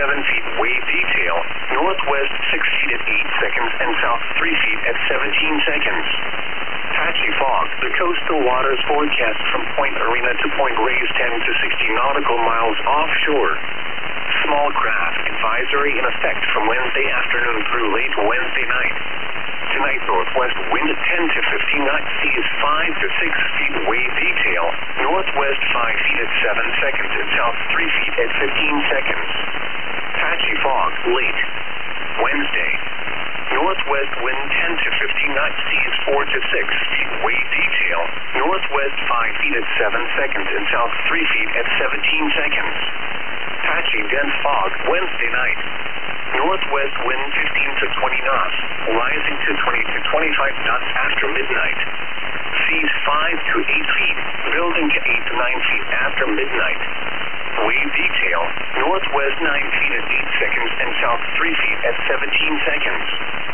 7 feet wave detail, northwest 6 feet at 8 seconds, and south 3 feet at 17 seconds. Patchy fog. The coastal waters forecast from Point Arena to Point Reyes 10 to 60 nautical miles offshore. Small craft advisory in effect from Wednesday afternoon through late Wednesday night. Tonight, northwest wind 10 to 15 knots, seas 5 to 6 feet wave detail, northwest 5 feet at 7 seconds, and south 3 feet at 15 seconds. Patchy fog, late Wednesday. Northwest wind 10 to 15 knots, seas 4 to 6 feet wave detail, northwest 5 feet at 7 seconds, and south 3 feet at 17 seconds. Patchy dense fog, Wednesday night. Northwest wind 15 to 20 knots, rising to 20 to 25 knots after midnight. Seas 5 to 8 feet, building to 8 to 9 feet after midnight. Wave detail, northwest 9 feet at 8 seconds, and south 3 feet at 17 seconds.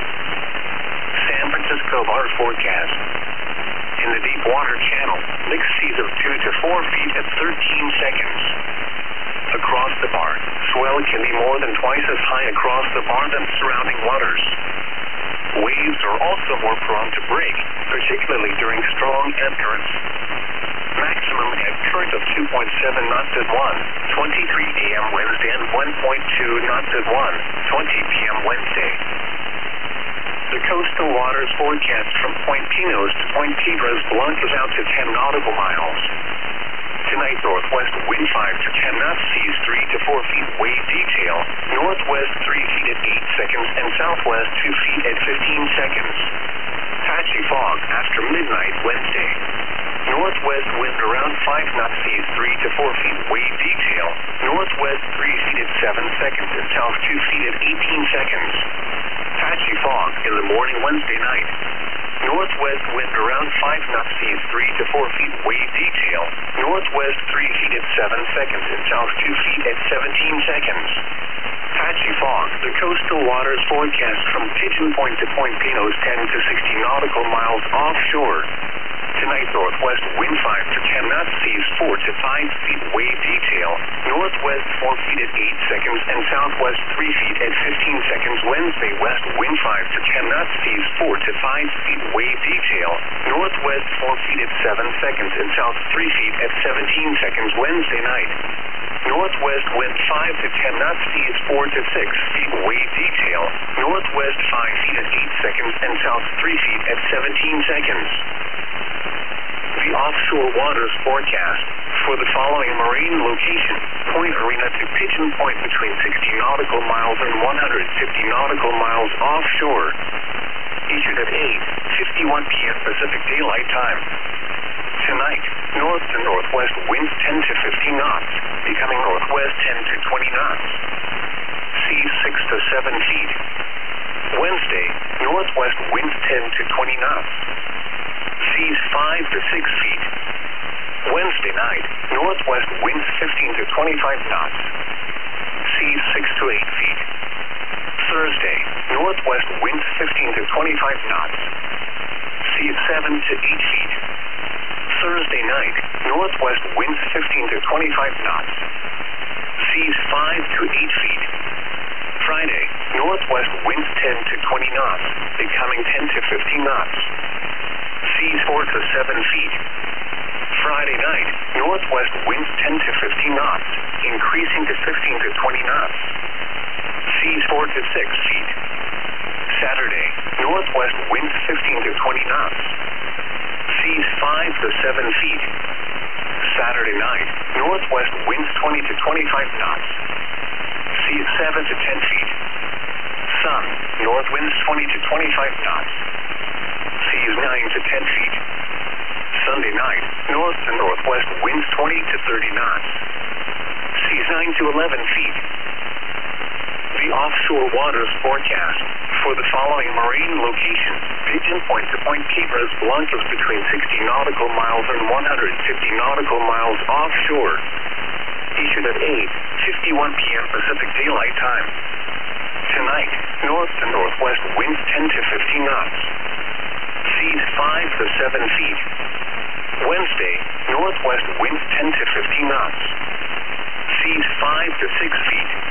San Francisco bar forecast. In the deep water channel, mixed seas of 2 to 4 feet at 13 seconds. Across the bar, swell can be more than twice as high across the bar than surrounding waters. Waves are also more prone to break, particularly during strong ebb currents. Maximum ebb current of 2.7 knots at 1:23 a.m. Wednesday and 1.2 knots at 1:20 p.m. Wednesday. The coastal waters forecast from Point Pinos to Point Piedras Blancas out to 10 nautical miles. Tonight, northwest wind 5 to 10 knots, seas 3 to 4 feet wave detail, northwest 3 feet at 8 seconds, and southwest 2 feet at 15 seconds. Patchy fog after midnight Wednesday. Northwest wind around 5 knots, seas 3 to 4 feet wave detail, northwest 3 feet at 7 seconds, and south 2 feet at 18 seconds. Patchy fog in the morning Wednesday night. Northwest wind around 5 knots, seas 3 to 4 feet wave detail, northwest 3 feet at 7 seconds, and south 2 feet at 17 seconds. Patchy fog. The coastal waters forecast from Pigeon Point to Point Pinos 10 to 60 nautical miles offshore. Tonight, northwest wind 5 to 10 knots, seas 4 to 5 feet wave detail, northwest 4 feet at 8 seconds, and southwest 3 feet at 15 seconds. Wednesday, west wind 5 to 10 knots, seas 4 to 5 feet wave detail, northwest 4 feet at 7 seconds, and south 3 feet at 17 seconds. Wednesday night. Northwest wind 5 to 10 knots, seas 4 to 6 feet wave detail, northwest 5 feet at 8 seconds, and south 3 feet at 17 seconds. The offshore waters forecast for the following marine location: Point Arena to Pigeon Point between 60 nautical miles and 150 nautical miles offshore. Issued at 8:51 p.m. Pacific Daylight Time. Tonight, north to northwest winds 10 to 15 knots, becoming northwest 10 to 20 knots. Seas 6 to 7 feet. Wednesday, northwest winds 10 to 20 knots. Seas 5 to 6 feet. Wednesday night, northwest winds 15 to 25 knots. Seas 6 to 8 feet. Thursday, northwest winds 15 to 25 knots. Seas 7 to 8 feet. Thursday night, northwest winds 15 to 25 knots. Seas 5 to 8 feet. Friday, northwest winds 10 to 20 knots, becoming 10 to 15 knots. Seas 4 to 7 feet. Friday night, northwest winds 10 to 15 knots, increasing to 16 to 20 knots. Seas 4 to 6 feet. Saturday, northwest winds 15 to 20 knots. Seas 5 to 7 feet. Saturday night, northwest winds 20 to 25 knots. Seas 7 to 10 feet. Sun, north winds 20 to 25 knots. Seas 9 to 10 feet. Sunday night, north to northwest winds 20 to 30 knots. Seas 9 to 11 feet. The offshore waters forecast for the following marine locations: Pigeon Point to Point Piedras Blancas between 60 nautical miles and 150 nautical miles offshore. Issued at 8:51 p.m. Pacific Daylight Time. Tonight, north to northwest winds 10 to 15 knots. Seas 5 to 7 feet. Wednesday, northwest winds 10 to 15 knots. Seas 5 to 6 feet.